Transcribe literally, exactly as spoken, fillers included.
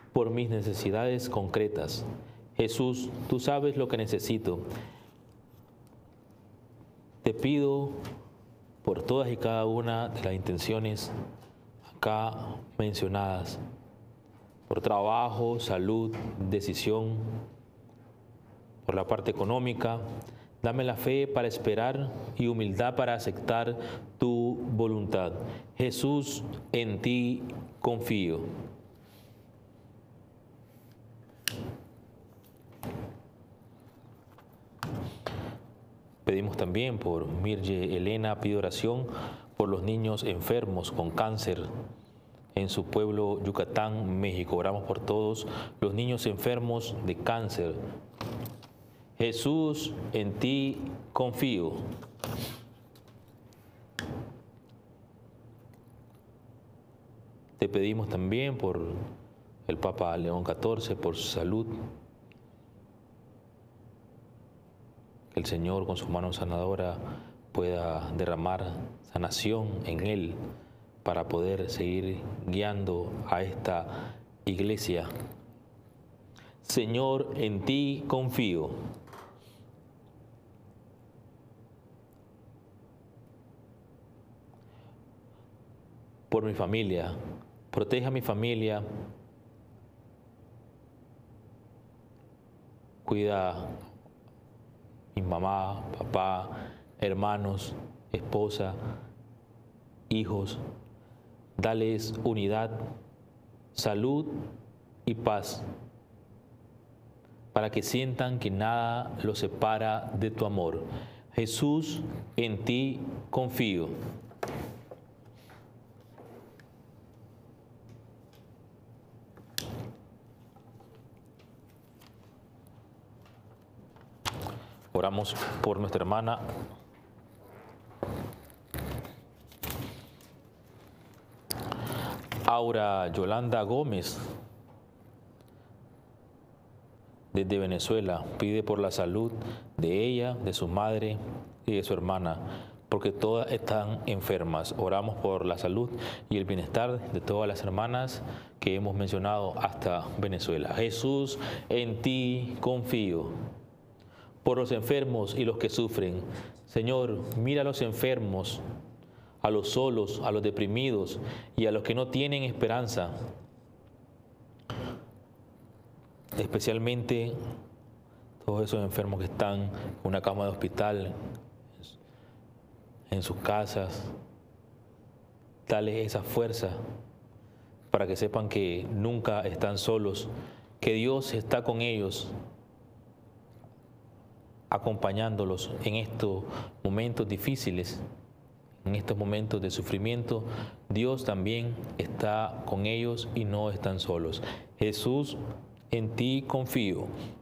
por mis necesidades concretas. Jesús, tú sabes lo que necesito. Te pido por todas y cada una de las intenciones acá mencionadas, por trabajo, salud, decisión, por la parte económica. Dame la fe para esperar y humildad para aceptar tu voluntad. Jesús, en ti confío. Pedimos también por Mirje Elena, pide oración por los niños enfermos con cáncer en su pueblo Yucatán, México. Oramos por todos los niños enfermos de cáncer. Jesús, en ti confío. Te pedimos también por el Papa León catorce, por su salud. Que el Señor con su mano sanadora pueda derramar sanación en él para poder seguir guiando a esta iglesia. Señor, en ti confío. Por mi familia, protege a mi familia, cuida a mi mamá, papá, hermanos, esposa, hijos, dales unidad, salud y paz, para que sientan que nada los separa de tu amor. Jesús, en ti confío. Oramos por nuestra hermana Aura Yolanda Gómez, desde Venezuela. Pide por la salud de ella, de su madre y de su hermana, porque todas están enfermas. Oramos por la salud y el bienestar de todas las hermanas que hemos mencionado hasta Venezuela. Jesús, en ti confío. Por los enfermos y los que sufren. Señor, mira a los enfermos, a los solos, a los deprimidos y a los que no tienen esperanza. Especialmente todos esos enfermos que están en una cama de hospital, en sus casas. Dale esa fuerza para que sepan que nunca están solos, que Dios está con ellos, acompañándolos en estos momentos difíciles, en estos momentos de sufrimiento. Dios también está con ellos y no están solos. Jesús, en ti confío.